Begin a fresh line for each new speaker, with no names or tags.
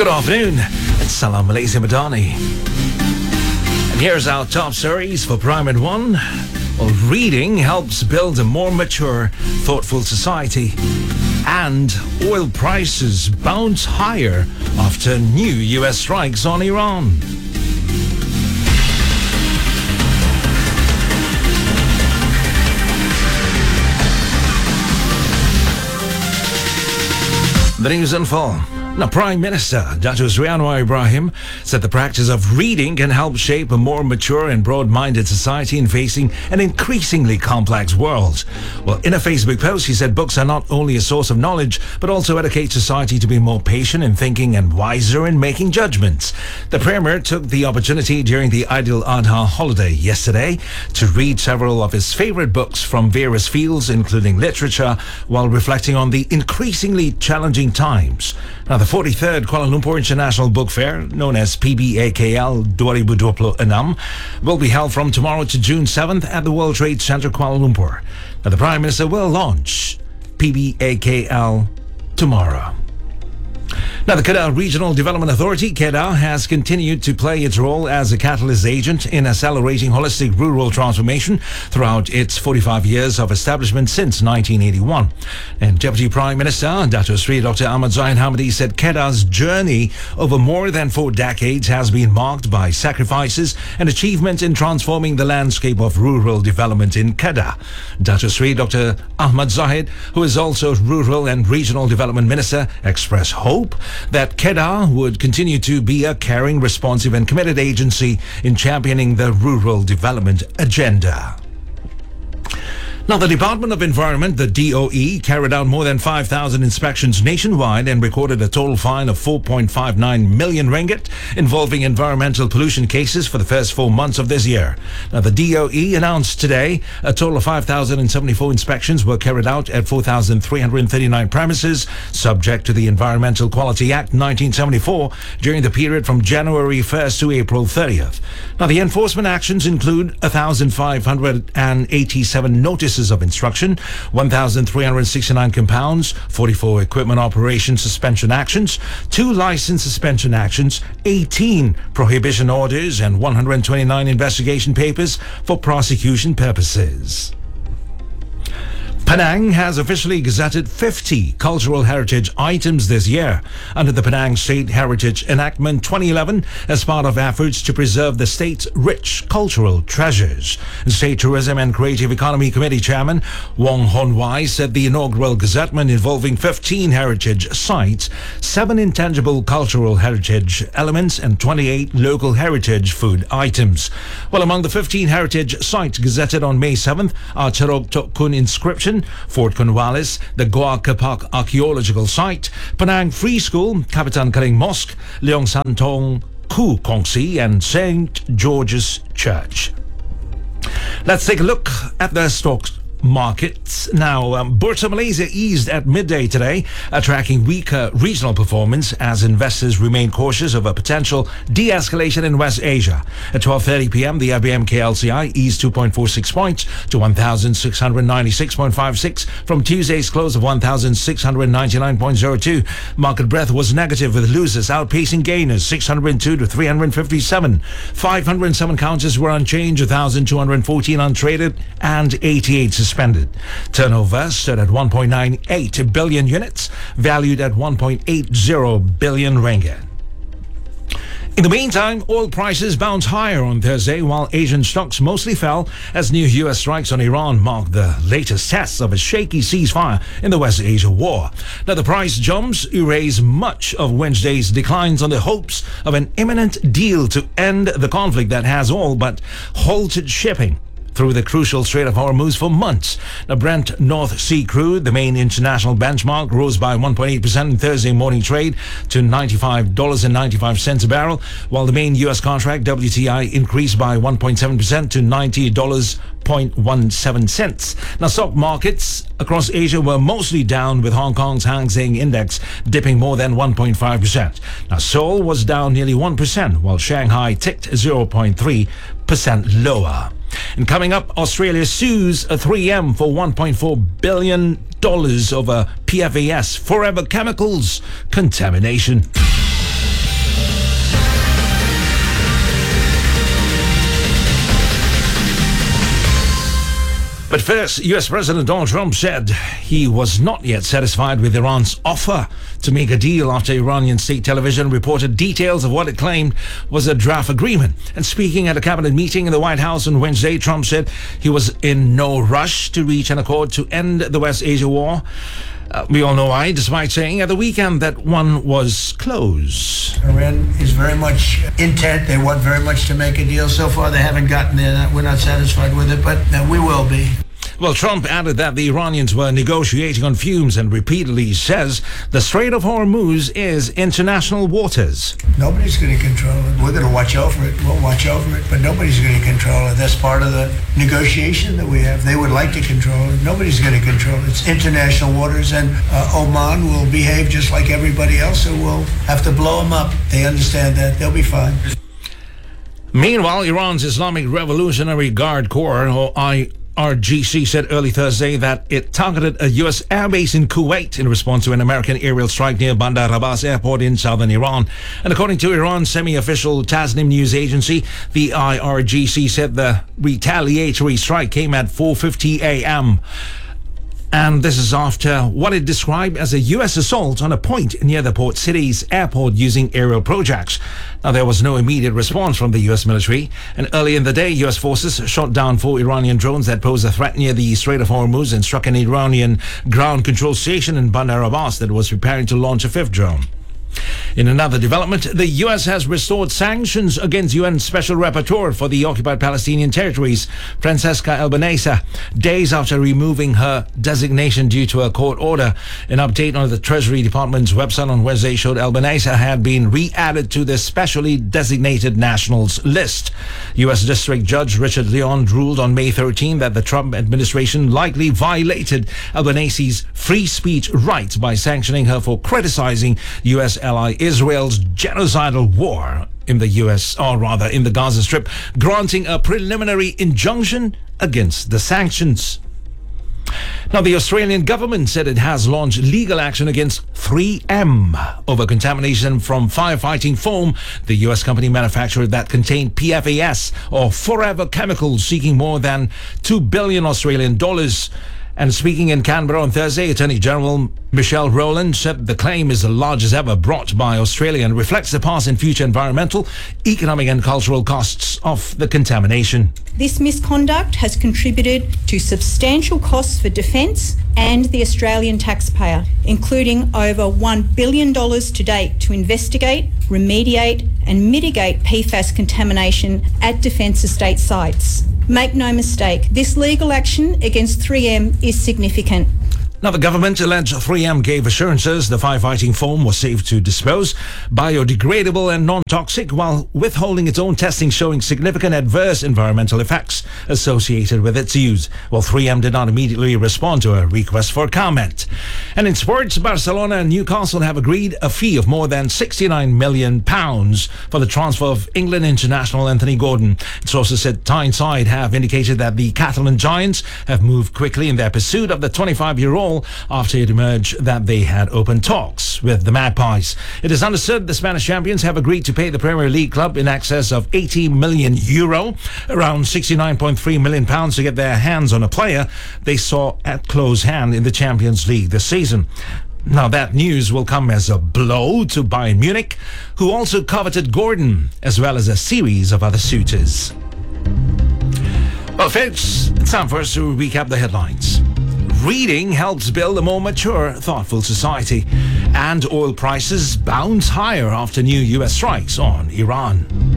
Good afternoon, it's Salam Malaysia Madani. And here's our top stories for Primate One. Well, reading helps build a more mature, thoughtful society. And oil prices bounce higher after new US strikes on Iran. The news in full. Now, Prime Minister Dato Sri Anwar Ibrahim said the practice of reading can help shape a more mature and broad-minded society in facing an increasingly complex world. Well, in a Facebook post, he said books are not only a source of knowledge, but also educate society to be more patient in thinking and wiser in making judgments. The Premier took the opportunity during the Eid al-Adha holiday yesterday to read several of his favorite books from various fields, including literature, while reflecting on the increasingly challenging times. Now, the 43rd Kuala Lumpur International Book Fair, known as PBAKL 2026, will be held from tomorrow to June 7th at the World Trade Center, Kuala Lumpur. Now, the Prime Minister will launch PBAKL tomorrow. Now, the Kedah Regional Development Authority, Kedah, has continued to play its role as a catalyst agent in accelerating holistic rural transformation throughout its 45 years of establishment since 1981. And Deputy Prime Minister Dato Sri Dr. Ahmad Zahid Hamidi said Kedah's journey over more than 4 decades has been marked by sacrifices and achievements in transforming the landscape of rural development in Kedah. Dato Sri Dr. Ahmad Zahid, who is also Rural and Regional Development Minister, expressed hope that Kedah would continue to be a caring, responsive and committed agency in championing the rural development agenda. Now, the Department of Environment, the DOE, carried out more than 5,000 inspections nationwide and recorded a total fine of 4.59 million ringgit involving environmental pollution cases for the first 4 months of this year. Now, the DOE announced today a total of 5,074 inspections were carried out at 4,339 premises, subject to the Environmental Quality Act 1974, during the period from January 1st to April 30th. Now, the enforcement actions include 1,587 notices of instruction, 1,369 compounds, 44 equipment operation suspension actions, 2 license suspension actions, 18 prohibition orders, and 129 investigation papers for prosecution purposes. Penang has officially gazetted 50 cultural heritage items this year under the Penang State Heritage Enactment 2011 as part of efforts to preserve the state's rich cultural treasures. State Tourism and Creative Economy Committee Chairman Wong Hon Wai said the inaugural gazettement involving 15 heritage sites, 7 intangible cultural heritage elements and 28 local heritage food items. Well, among the 15 heritage sites gazetted on May 7th are Cherok Tok Kun inscription, Fort Cornwallis, the Gua Kapak Archaeological Site, Penang Free School, Kapitan Kering Mosque, Leong San Tong Ku Kongsi and St. George's Church. Let's take a look at the stocks markets. Now, Bursa Malaysia eased at midday today, tracking weaker regional performance as investors remain cautious of a potential de-escalation in West Asia. At 12:30 p.m., the IBM KLCI eased 2.46 points to 1,696.56 from Tuesday's close of 1,699.02. Market breadth was negative with losers outpacing gainers 602 to 357. 507 counters were unchanged, 1,214 untraded and 88 suspended. Turnover stood at 1.98 billion units, valued at 1.80 billion ringgit. In the meantime, oil prices bounced higher on Thursday, while Asian stocks mostly fell as new US strikes on Iran marked the latest tests of a shaky ceasefire in the West Asia war. Now, the price jumps erase much of Wednesday's declines on the hopes of an imminent deal to end the conflict that has all but halted shipping through the crucial Strait of Hormuz for months. Now, Brent North Sea crude, the main international benchmark, rose by 1.8% in Thursday morning trade to $95.95 a barrel, while the main U.S. contract, WTI, increased by 1.7% to $90.17. Now, stock markets across Asia were mostly down, with Hong Kong's Hang Seng Index dipping more than 1.5%. Now, Seoul was down nearly 1%, while Shanghai ticked 0.3% lower. And coming up, Australia sues a 3M for $1.4 billion over PFAS, forever chemicals contamination. But first, U.S. President Donald Trump said he was not yet satisfied with Iran's offer to make a deal after Iranian state television reported details of what it claimed was a draft agreement. And speaking at a cabinet meeting in the White House on Wednesday, Trump said he was in no rush to reach an accord to end the West Asia war. We all know why, despite saying at the weekend that one was close.
Iran is very much intent. They want very much to make a deal. So far, they haven't gotten there. We're not satisfied with it, but we will be.
Well, Trump added that the Iranians were negotiating on fumes and repeatedly says the Strait of Hormuz is international waters.
Nobody's going to control it. We're going to watch over it. We'll watch over it, but nobody's going to control it. That's part of the negotiation that we have. They would like to control it. Nobody's going to control it. It's international waters, and Oman will behave just like everybody else, so we'll have to blow them up. They understand that. They'll be fine.
Meanwhile, Iran's Islamic Revolutionary Guard Corps, or IRGC, said early Thursday that it targeted a U.S. airbase in Kuwait in response to an American aerial strike near Bandar Abbas airport in southern Iran. And according to Iran's semi-official Tasnim news agency, the IRGC said the retaliatory strike came at 4:50 a.m. And this is after what it described as a U.S. assault on a point near the port city's airport using aerial projects. Now, there was no immediate response from the U.S. military. And early in the day, U.S. forces shot down 4 Iranian drones that posed a threat near the Strait of Hormuz and struck an Iranian ground control station in Bandar Abbas that was preparing to launch a 5th drone. In another development, the U.S. has restored sanctions against UN Special Rapporteur for the occupied Palestinian territories, Francesca Albanese, days after removing her designation due to a court order. An update on the Treasury Department's website on Wednesday showed Albanese had been re-added to the specially designated nationals list. U.S. District Judge Richard Leon ruled on May 13 that the Trump administration likely violated Albanese's free speech rights by sanctioning her for criticizing U.S. ally Israel's genocidal war in the in the Gaza Strip, granting a preliminary injunction against the sanctions. Now, the Australian government said it has launched legal action against 3M over contamination from firefighting foam, the U.S. company manufacturer that contained PFAS, or forever chemicals, seeking more than $2 billion Australian dollars. And speaking in Canberra on Thursday, Attorney General Michelle Rowland said the claim is the largest ever brought by Australia and reflects the past and future environmental, economic and cultural costs of the contamination.
This misconduct has contributed to substantial costs for defence and the Australian taxpayer, including over $1 billion to date to investigate, remediate and mitigate PFAS contamination at Defence Estate sites. Make no mistake, this legal action against 3M is significant.
Now, the government alleged 3M gave assurances the firefighting foam was safe to dispose, biodegradable and non-toxic, while withholding its own testing showing significant adverse environmental effects associated with its use. Well, 3M did not immediately respond to a request for comment. And in sports, Barcelona and Newcastle have agreed a fee of more than £69 million for the transfer of England international Anthony Gordon. Sources said Tyneside have indicated that the Catalan Giants have moved quickly in their pursuit of the 25-year-old after it emerged that they had opened talks with the Magpies. It is understood the Spanish champions have agreed to pay the Premier League club in excess of €80 million, around £69.3 million to get their hands on a player they saw at close hand in the Champions League this season. Now, that news will come as a blow to Bayern Munich, who also coveted Gordon, as well as a series of other suitors. Well, folks, it's time for us to recap the headlines. Reading helps build a more mature, thoughtful society. And oil prices bounce higher after new U.S. strikes on Iran.